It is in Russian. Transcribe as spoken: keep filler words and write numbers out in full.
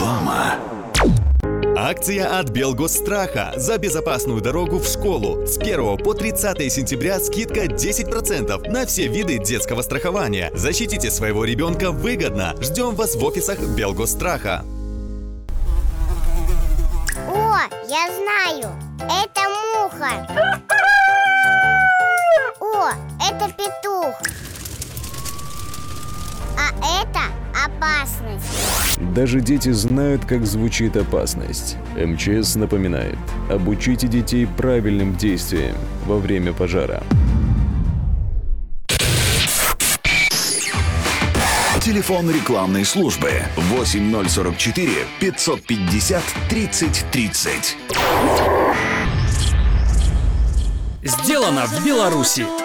Реклама. Акция от Белгосстраха за безопасную дорогу в школу. С первого по тридцатое сентября скидка десять процентов на все виды детского страхования. Защитите своего ребенка выгодно. Ждем вас в офисах Белгосстраха. О, я знаю, это муха. О, это петух. А это опасность. Даже дети знают, как звучит опасность. эм че эс напоминает: обучите детей правильным действиям во время пожара. Телефон рекламной службы восемь ноль сорок четыре пятьсот пятьдесят тридцать тридцать. Сделано в Беларуси.